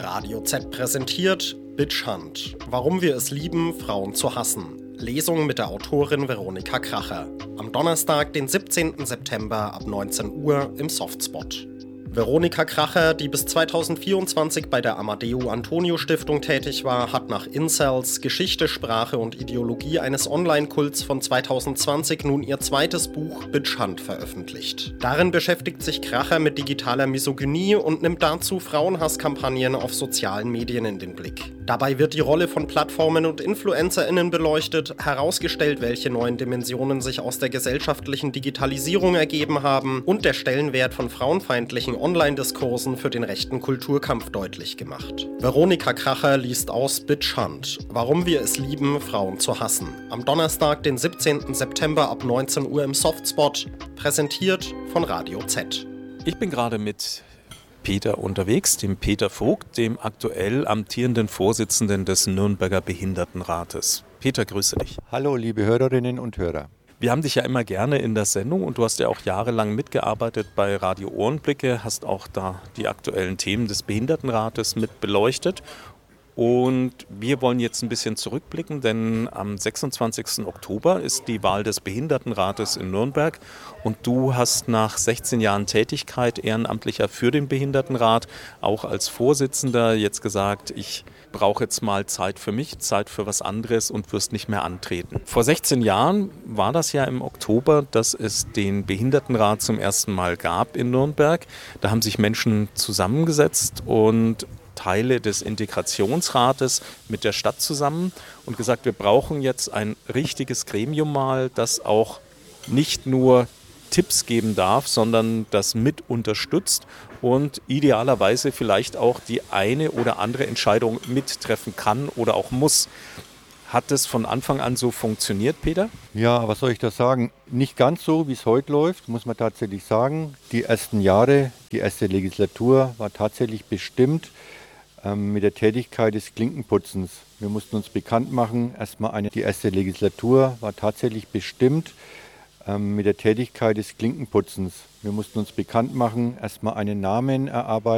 Radio Z präsentiert Bitch Hunt. Warum wir es lieben, Frauen zu hassen. Lesung mit der Autorin Veronika Kracher. Am Donnerstag, den 17. September ab 19 Uhr im Softspot. Veronika Kracher, die bis 2024 bei der Amadeo Antonio Stiftung tätig war, hat nach Incels, Geschichte, Sprache und Ideologie eines Online-Kults von 2020 nun ihr zweites Buch Bitch Hunt veröffentlicht. Darin beschäftigt sich Kracher mit digitaler Misogynie und nimmt dazu Frauenhasskampagnen auf sozialen Medien in den Blick. Dabei wird die Rolle von Plattformen und InfluencerInnen beleuchtet, herausgestellt, welche neuen Dimensionen sich aus der gesellschaftlichen Digitalisierung ergeben haben und der Stellenwert von frauenfeindlichen Online-Diskursen für den rechten Kulturkampf deutlich gemacht. Veronika Kracher liest aus Bitch Hunt. Warum wir es lieben, Frauen zu hassen. Am Donnerstag, den 17. September ab 19 Uhr im Softspot, präsentiert von Radio Z. Ich bin gerade mit Peter unterwegs, dem Peter Vogt, dem aktuell amtierenden Vorsitzenden des Nürnberger Behindertenrates. Peter, grüße dich. Hallo, liebe Hörerinnen und Hörer. Wir haben dich ja immer gerne in der Sendung und du hast ja auch jahrelang mitgearbeitet bei Radio Ohrenblicke, hast auch da die aktuellen Themen des Behindertenrates mit beleuchtet. Und wir wollen jetzt ein bisschen zurückblicken, denn am 26. Oktober ist die Wahl des Behindertenrates in Nürnberg und du hast nach 16 Jahren Tätigkeit Ehrenamtlicher für den Behindertenrat, auch als Vorsitzender, jetzt gesagt, ich brauche jetzt mal Zeit für mich, Zeit für was anderes und wirst nicht mehr antreten. Vor 16 Jahren war das ja im Oktober, dass es den Behindertenrat zum ersten Mal gab in Nürnberg. Da haben sich Menschen zusammengesetzt und Teile des Integrationsrates mit der Stadt zusammen und gesagt, wir brauchen jetzt ein richtiges Gremium mal, das auch nicht nur Tipps geben darf, sondern das mit unterstützt und idealerweise vielleicht auch die eine oder andere Entscheidung mittreffen kann oder auch muss. Hat das von Anfang an so funktioniert, Peter? Ja, was soll ich da sagen? Nicht ganz so, wie es heute läuft, muss man tatsächlich sagen. Die ersten Jahre, die erste Legislatur war tatsächlich bestimmt mit der Tätigkeit des Klinkenputzens. Wir mussten uns bekannt machen. Die erste Legislatur war tatsächlich bestimmt mit der Tätigkeit des Klinkenputzens. Wir mussten uns bekannt machen, erstmal einen Namen erarbeiten.